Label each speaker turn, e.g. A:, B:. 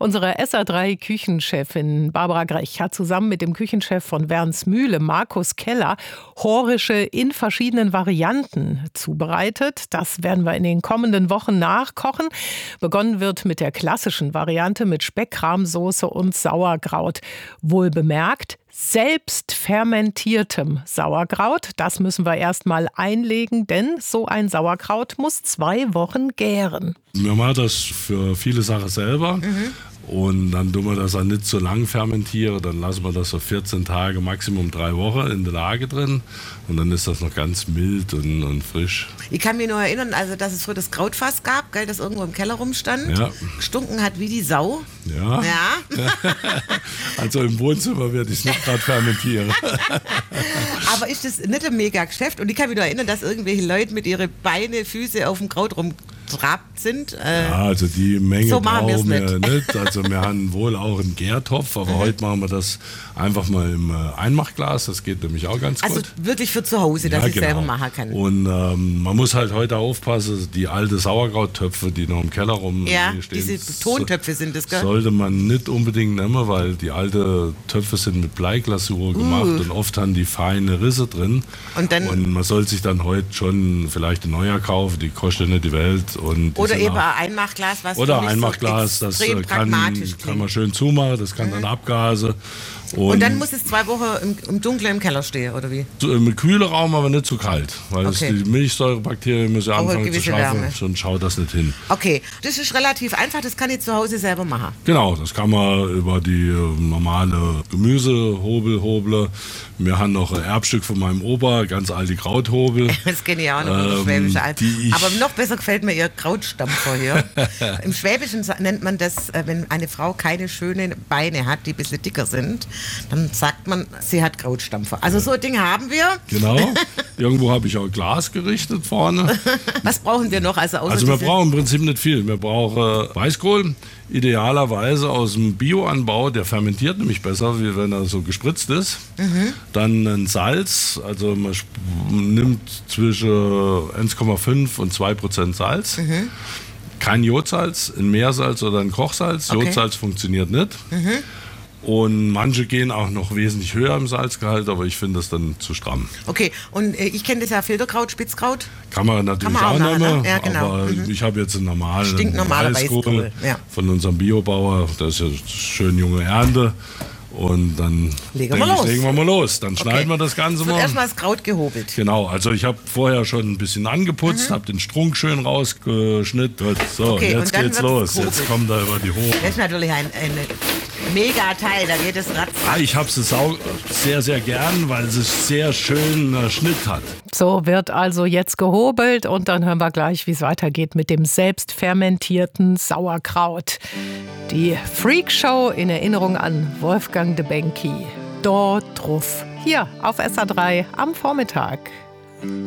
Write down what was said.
A: Unsere SA3-Küchenchefin Barbara Grech hat zusammen mit dem Küchenchef von Wernsmühle, Markus Keller, Horische in verschiedenen Varianten zubereitet. Das werden wir in den kommenden Wochen nachkochen. Begonnen wird mit der klassischen Variante mit Speck-Rahmsoße und Sauerkraut. Wohlbemerkt, selbst fermentiertem Sauerkraut. Das müssen wir erst mal einlegen, denn so ein Sauerkraut muss 2 Wochen gären.
B: Wir machen das für viele Sachen selber. Und dann tun wir das auch nicht so lang fermentieren. Dann lassen wir das so 14 Tage, Maximum 3 Wochen in der Lage drin. Und dann ist das noch ganz mild und frisch.
C: Ich kann mich nur erinnern, also, dass es früher das Krautfass gab, gell, das irgendwo im Keller rumstand.
B: Ja.
C: Gestunken hat wie die Sau.
B: Ja.
C: Ja.
B: Also im Wohnzimmer werde ich es nicht gerade fermentieren.
C: Aber ist das nicht ein mega Geschäft? Und ich kann mich nur erinnern, dass irgendwelche Leute mit ihren Beine, Füße auf dem Kraut rumtrabt sind.
B: Ja, also die Menge
C: so machen
B: brauchen
C: wir's
B: wir nicht. Also wir haben wohl auch einen Gärtopf, aber heute machen wir das einfach mal im Einmachglas. Das geht nämlich auch ganz gut.
C: Also wirklich für zu Hause, dass ich selber machen kann.
B: Und man muss halt heute aufpassen, die alte Sauerkrauttöpfe, die noch im Keller rumstehen,
C: diese Tontöpfe sind das, gell?
B: sollte man nicht unbedingt nehmen, weil die alten Töpfe sind mit Bleiglasur gemacht und oft haben die feine Risse drin. Und man soll sich dann heute schon vielleicht ein neuer kaufen, die kostet nicht die Welt. Und
C: oder eben ein Einmachglas, was
B: oder
C: für mich
B: Einmachglas,
C: so
B: das
C: kann
B: man schön zumachen, das kann dann abgasen.
C: Und dann muss es 2 Wochen im Dunkeln im Keller stehen, oder wie?
B: Im kühlen Raum, aber nicht zu kalt. Weil die Milchsäurebakterien müssen anfangen zu schaffen, sonst schaut das nicht hin.
C: Okay, das ist relativ einfach, das kann ich zu Hause selber machen.
B: Genau, das kann man über die normale Gemüsehobel hobeln. Wir haben noch ein Erbstück von meinem Opa, ganz alte Krauthobel.
C: Das kenne ich auch noch im Schwäbischen Alt. Aber noch besser gefällt mir ihr Krautstampfer hier. Im Schwäbischen nennt man das, wenn eine Frau keine schönen Beine hat, die ein bisschen dicker sind, dann sagt man, sie hat Krautstampfer. Also so ein Ding haben wir.
B: Genau. Irgendwo habe ich auch Glas gerichtet vorne.
C: Was brauchen wir noch? Also
B: wir brauchen im Prinzip nicht viel. Wir brauchen Weißkohl, idealerweise aus dem Bioanbau. Der fermentiert nämlich besser, wie wenn er so gespritzt ist. Dann ein Salz. Also man nimmt zwischen 1,5 und 2% Salz. Kein Jodsalz, ein Meersalz oder ein Kochsalz.
C: Okay.
B: Jodsalz funktioniert nicht. Und manche gehen auch noch wesentlich höher im Salzgehalt, aber ich finde das dann zu stramm.
C: Okay, und ich kenne das ja Filterkraut, Spitzkraut.
B: Kann man natürlich auch nehmen,
C: ja, genau.
B: aber ich habe jetzt einen normalen
C: stinknormale
B: Weißkohl
C: ja.
B: von unserem Biobauer. Das ist ja schön junge Ernte. Und dann legen wir mal los. Dann schneiden wir das Ganze mal.
C: Erstmal das Kraut gehobelt.
B: Genau, also ich habe vorher schon ein bisschen angeputzt, habe den Strunk schön rausgeschnitten. So, jetzt geht's los. Jetzt kommt er über die Hohe.
C: Das ist natürlich ein mega Teil, da geht es ratzfatz.
B: Ich habe es sehr, sehr gern, weil es sehr schön Schnitt hat.
A: So wird also jetzt gehobelt und dann hören wir gleich, wie es weitergeht mit dem selbst fermentierten Sauerkraut. Die Freakshow in Erinnerung an Wolfgang de Benki. Dort drauf. Hier auf SA3 am Vormittag.